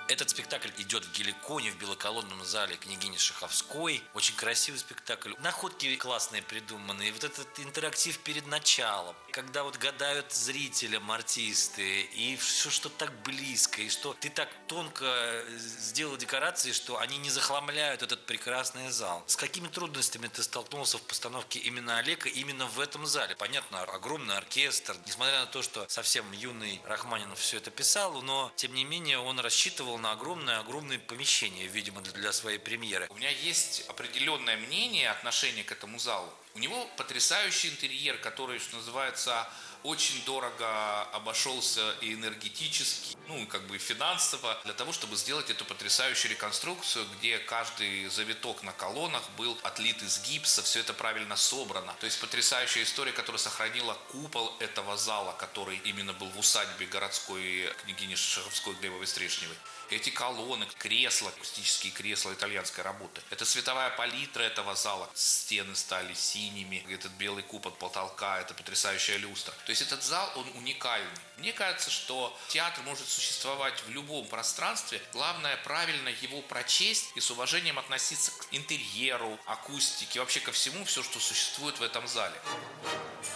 Этот спектакль идет в Геликоне, в белоколонном зале княгини Шаховской. Очень красивый спектакль. Находки классные придуманные. Вот этот интерактив перед началом. Когда вот гадают зрителям артисты, и все, что так близко, и что ты так тонко сделал декорации, что они не захламляют этот прекрасный зал. С какими трудностями ты столкнулся в постановке именно Олега, именно в этом зале? Понятно, огромный оркестр. Несмотря на то, что совсем юный Рахманинов все это писал, но, тем не менее, он рассчитывал на огромное помещение, видимо, для своей премьеры. У меня есть определенное мнение, отношение к этому залу. У него потрясающий интерьер, который, что называется, очень дорого обошелся и энергетически, и как бы финансово, для того, чтобы сделать эту потрясающую реконструкцию, где каждый завиток на колоннах был отлит из гипса, все это правильно собрано. То есть потрясающая история, которая сохранила купол этого зала, который именно был в усадьбе городской княгини Шаховской Глебовой Стрешневой. Эти колонны, кресла, акустические кресла итальянской работы. Это световая палитра этого зала. Стены стали синими, этот белый купол потолка, это потрясающая люстра. То есть этот зал, он уникальный. Мне кажется, что театр может существовать в любом пространстве. Главное, правильно его прочесть и с уважением относиться к интерьеру, акустике, вообще ко всему, все, что существует в этом зале.